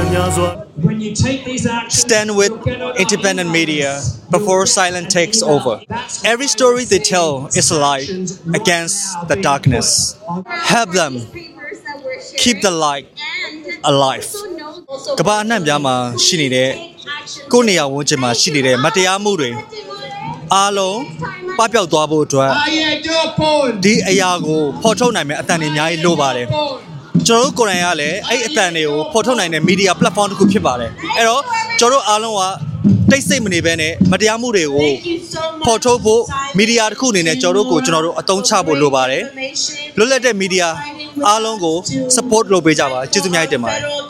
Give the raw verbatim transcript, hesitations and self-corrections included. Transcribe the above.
When you take these actions, stand with independent media before silence takes over. Every story they tell is a light against the darkness. Help them keep the light alive. ကမ္ဘာအနှံ့ပြားမှာရှိနေတဲ့ကိုယ့်နေရာဝန်းကျင်မှာရှိနေတဲ့မတရားမှုတွေအားလုံးပပျောက်သွားဖို့အတွက်ဒီအရာကိုဖော်ထုတ်နိုင်မယ့်အတန်တွေအများကြီးလိုပါတယ်ကျွန်တော်တို့ကိုယ်တိုင်ကလည်းအဲ့အတန်တွေကိုဖော်ထုတ်နိုင်တဲ့ media platform တစ်ခုဖြစ်ပါတယ်အဲ့တော့ကျွန်တော်တို့အားလုံးကတိတ်ဆိတ်မနေဘဲနဲ့မတရားမှုတွေကိုဖော်ထုတ်ဖို့ media တစ်ခုအနေနဲ့ကျွန်တော်တို့ကိုကျွန်တော်တို့အသုံးချဖို့လိုပါတယ်လွတ်လပ်တဲ့ media အားလုံးကို support လုပ်ပေးကြပါကျေးဇူးများတင်ပါတယ်